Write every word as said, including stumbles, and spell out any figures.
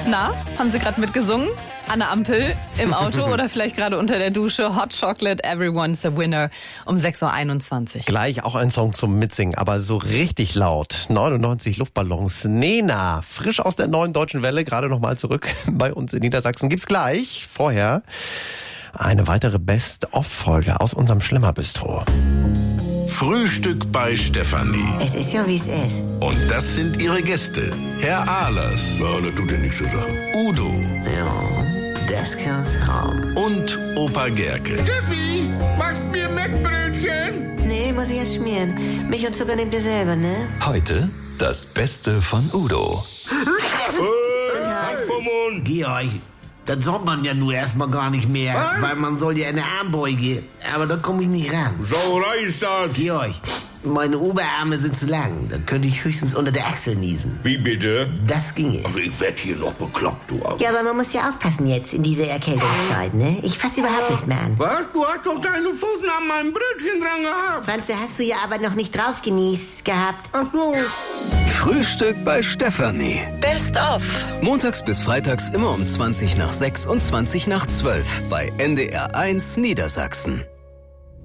Na, haben Sie gerade mitgesungen? An der Ampel, im Auto oder vielleicht gerade unter der Dusche? Hot Chocolate, Everyone's a Winner um sechs Uhr einundzwanzig. Gleich auch ein Song zum Mitsingen, aber so richtig laut. neunundneunzig Luftballons. Nena, frisch aus der neuen Deutschen Welle, gerade nochmal zurück bei uns in Niedersachsen. Gibt's gleich. Vorher eine weitere Best-of-Folge aus unserem Schlemmer-Bistro. Frühstück bei Stefanie. Es ist ja, wie es ist. Und das sind ihre Gäste. Herr Ahlers. Ja, das tut dir nichts zu sagen. Udo. Ja, das kann's haben. Und Opa Gerke. Steffi, machst mir Mettbrötchen? Nee, muss ich erst schmieren. Milch und Zucker nehmt ihr selber, ne? Heute das Beste von Udo. Halt vom Mund. Georg, das soll man ja nur erstmal gar nicht mehr, Was? weil man soll ja eine Armbeuge, aber da komme ich nicht ran. Sauerei ist das. Georg, meine Oberarme sind zu lang, da könnte ich höchstens unter der Achsel niesen. Wie bitte? Das ginge. Also ich werd hier noch bekloppt, du. Ja, aber man muss ja aufpassen jetzt in dieser Erkältungszeit, ne? Ich fasse überhaupt nichts mehr an. Was? Du hast doch deine Pfoten an meinem Brötchen dran gehabt. Franze, hast du ja aber noch nicht drauf genießt gehabt. Ach so. Frühstück bei Stefanie. Best of. Montags bis freitags immer um zwanzig nach sechs und zwanzig nach zwölf bei N D R eins Niedersachsen.